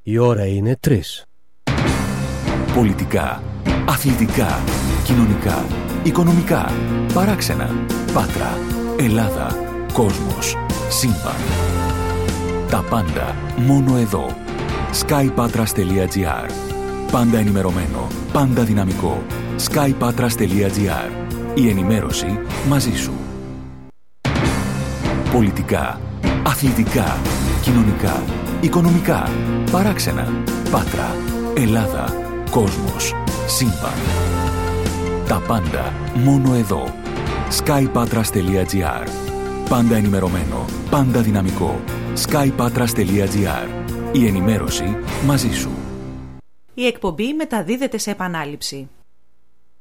Η ώρα είναι 3. Πολιτικά, αθλητικά, κοινωνικά, οικονομικά, παράξενα, Πάτρα, Ελλάδα, κόσμος, σύμπαν. Τα πάντα μόνο εδώ. skypatras.gr. Πάντα ενημερωμένο, πάντα δυναμικό. skypatras.gr. Η ενημέρωση μαζί σου. Πολιτικά, αθλητικά, κοινωνικά, οικονομικά, παράξενα, Πάτρα, Ελλάδα, κόσμος, σύμπαν. Τα πάντα μόνο εδώ. skypatras.gr. Πάντα ενημερωμένο, πάντα δυναμικό. skypatras.gr. Η ενημέρωση μαζί σου. Η εκπομπή μεταδίδεται σε επανάληψη.